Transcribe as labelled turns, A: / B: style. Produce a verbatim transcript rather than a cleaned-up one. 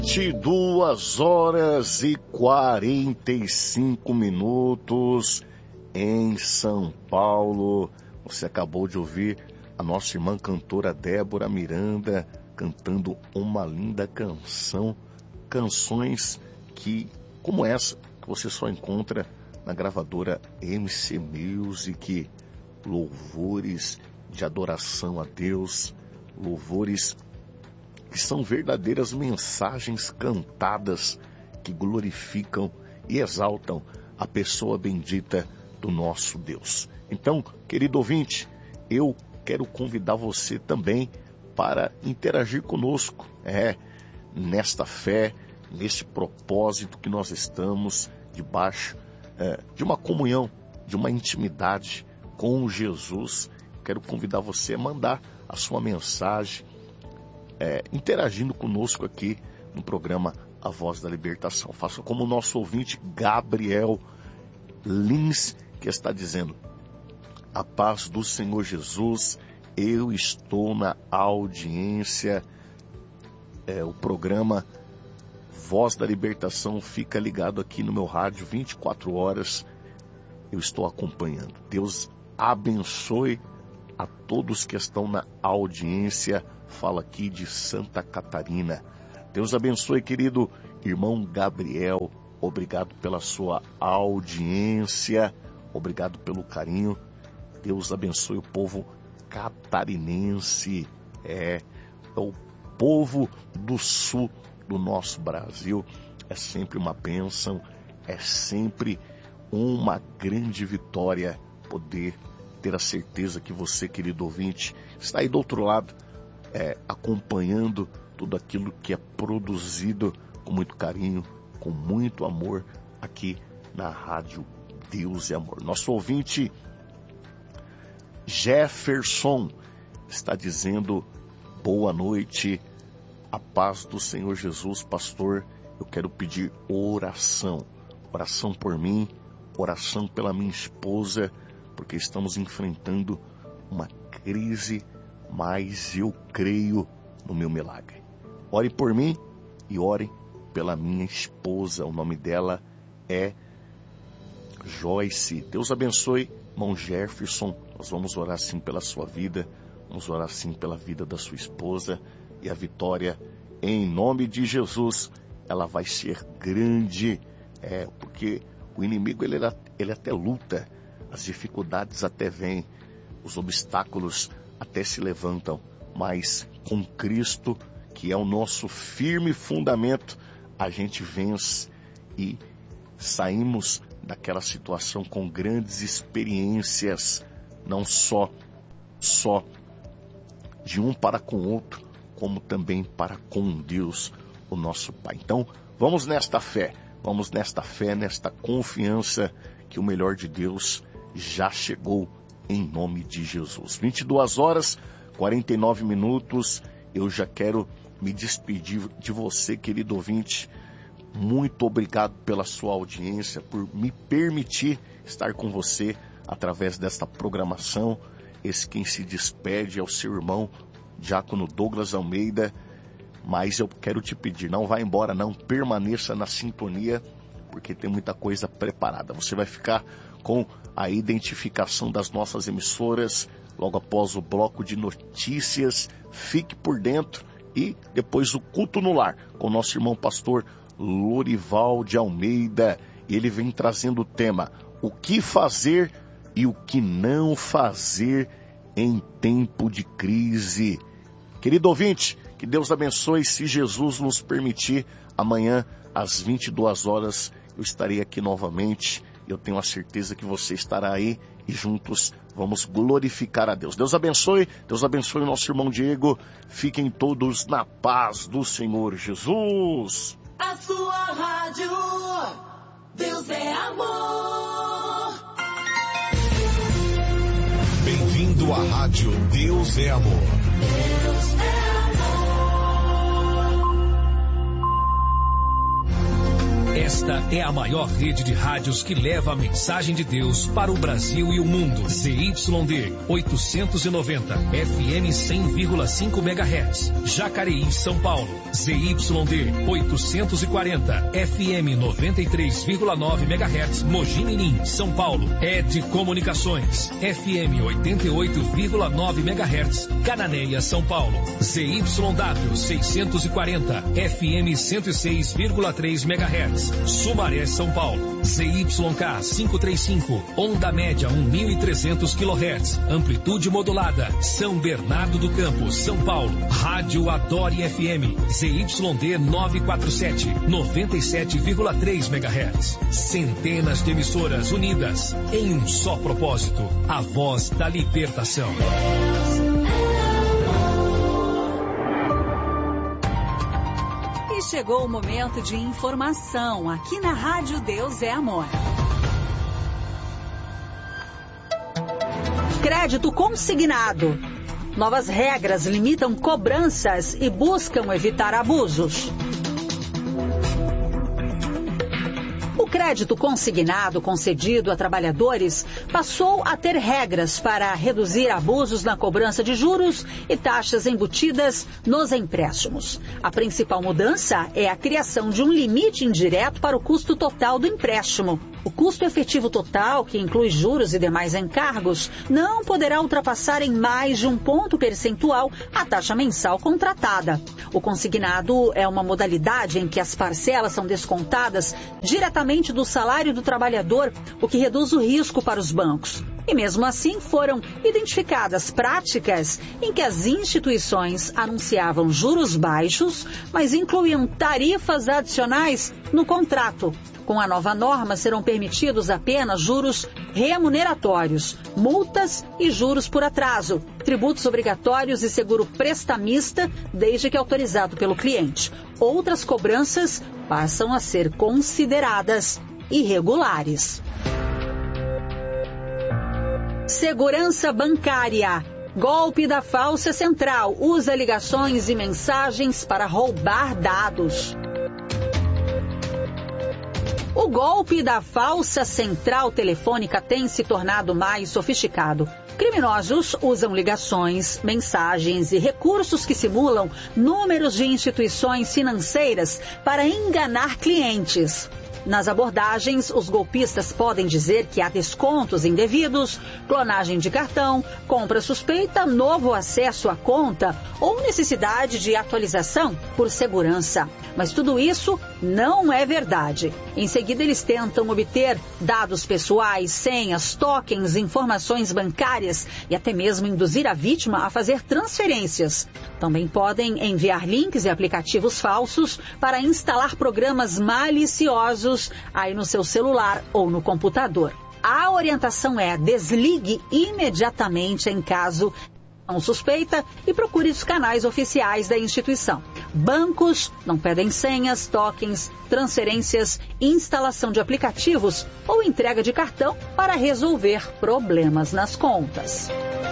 A: vinte e duas horas e quarenta e cinco minutos em São Paulo. Você acabou de ouvir a nossa irmã cantora Débora Miranda cantando uma linda canção. Canções que, como essa, que você só encontra na gravadora M C Music. Louvores de adoração a Deus, louvores que são verdadeiras mensagens cantadas que glorificam e exaltam a pessoa bendita do nosso Deus. Então, querido ouvinte, eu quero convidar você também para interagir conosco, é, nesta fé, neste propósito que nós estamos debaixo é, de uma comunhão, de uma intimidade com Jesus. Quero convidar você a mandar a sua mensagem, é, interagindo conosco aqui no programa A Voz da Libertação. Faça como o nosso ouvinte Gabriel Lins, que está dizendo: a paz do Senhor Jesus, eu estou na audiência. É, o programa Voz da Libertação fica ligado aqui no meu rádio vinte e quatro horas. Eu estou acompanhando. Deus abençoe a todos que estão na audiência. Fala aqui de Santa Catarina. Deus abençoe, querido irmão Gabriel. Obrigado pela sua audiência. Obrigado pelo carinho. Deus abençoe o povo catarinense. É, é o povo do sul do nosso Brasil. É sempre uma bênção. É sempre uma grande vitória poder ter a certeza que você, querido ouvinte, está aí do outro lado, é, acompanhando tudo aquilo que é produzido com muito carinho, com muito amor, aqui na Rádio Deus e Amor. Nosso ouvinte Jefferson está dizendo: boa noite, a paz do Senhor Jesus, pastor. Eu quero pedir oração, oração por mim, oração pela minha esposa, porque estamos enfrentando uma crise, mas eu creio no meu milagre. Ore por mim e ore pela minha esposa. O nome dela é Joyce. Deus abençoe, irmão Jefferson. Nós vamos orar sim pela sua vida, vamos orar sim pela vida da sua esposa, e a vitória, em nome de Jesus, ela vai ser grande, é, porque o inimigo ele, ele até luta, as dificuldades até vêm, os obstáculos até se levantam, mas com Cristo, que é o nosso firme fundamento, a gente vence e saímos daquela situação com grandes experiências, não só, só de um para com o outro, como também para com Deus, o nosso Pai. Então, vamos nesta fé, vamos nesta fé, nesta confiança que o melhor de Deus já chegou, em nome de Jesus. vinte e duas horas, quarenta e nove minutos, eu já quero me despedir de você, querido ouvinte. Muito obrigado pela sua audiência, por me permitir estar com você através desta programação. Esse quem se despede é o seu irmão, Diácono Douglas Almeida. Mas eu quero te pedir, não vá embora não, permaneça na sintonia, porque tem muita coisa preparada. Você vai ficar com a identificação das nossas emissoras logo após o bloco de notícias. Fique por dentro, e depois o culto no lar com o nosso irmão pastor Lorival de Almeida. Ele vem trazendo o tema: o que fazer e o que não fazer em tempo de crise. Querido ouvinte, que Deus abençoe. Se Jesus nos permitir, amanhã às vinte e duas horas eu estarei aqui novamente. Eu tenho a certeza que você estará aí e juntos vamos glorificar a Deus. Deus abençoe, Deus abençoe o nosso irmão Diego. Fiquem todos na paz do Senhor Jesus.
B: A sua rádio, Deus é amor.
C: Bem-vindo à rádio Deus é amor.
B: Deus é amor.
C: Essa
D: Esta é a maior rede de rádios que leva a mensagem de Deus para o Brasil e o mundo. Z Y D oitocentos e noventa, F M cem vírgula cinco megahertz. Jacareí, São Paulo. Z Y D oitocentos e quarenta, F M noventa e três vírgula nove megahertz. Mogi Mirim, São Paulo. Ed Comunicações, F M oitenta e oito vírgula nove megahertz. Cananéia, São Paulo. Z Y W seiscentos e quarenta, F M cento e seis vírgula três megahertz. Sumaré, São Paulo. Z Y K quinhentos e trinta e cinco, onda média um mil e trezentos quilohertz. Amplitude modulada. São Bernardo do Campo, São Paulo. Rádio Adore F M. Z Y D novecentos e quarenta e sete, noventa e sete vírgula três megahertz. Centenas de emissoras unidas em um só propósito. A voz da libertação.
E: E chegou o momento de informação aqui na Rádio Deus é Amor. Crédito consignado. Novas regras limitam cobranças e buscam evitar abusos. O crédito consignado concedido a trabalhadores passou a ter regras para reduzir abusos na cobrança de juros e taxas embutidas nos empréstimos. A principal mudança é a criação de um limite indireto para o custo total do empréstimo. O custo efetivo total, que inclui juros e demais encargos, não poderá ultrapassar em mais de um ponto percentual a taxa mensal contratada. O consignado é uma modalidade em que as parcelas são descontadas diretamente do salário do trabalhador, o que reduz o risco para os bancos. E mesmo assim foram identificadas práticas em que as instituições anunciavam juros baixos, mas incluíam tarifas adicionais no contrato. Com a nova norma, serão permitidos apenas juros remuneratórios, multas e juros por atraso, tributos obrigatórios e seguro prestamista, desde que autorizado pelo cliente. Outras cobranças passam a ser consideradas irregulares. Segurança bancária. Golpe da falsa central. Usa ligações e mensagens para roubar dados. O golpe da falsa central telefônica tem se tornado mais sofisticado. Criminosos usam ligações, mensagens e recursos que simulam números de instituições financeiras para enganar clientes. Nas abordagens, os golpistas podem dizer que há descontos indevidos, clonagem de cartão, compra suspeita, novo acesso à conta ou necessidade de atualização por segurança. Mas tudo isso não é verdade. Em seguida, eles tentam obter dados pessoais, senhas, tokens, informações bancárias e até mesmo induzir a vítima a fazer transferências. Também podem enviar links e aplicativos falsos para instalar programas maliciosos aí no seu celular ou no computador. A orientação é: desligue imediatamente em caso de suspeita e procure os canais oficiais da instituição. Bancos não pedem senhas, tokens, transferências, instalação de aplicativos ou entrega de cartão para resolver problemas nas contas.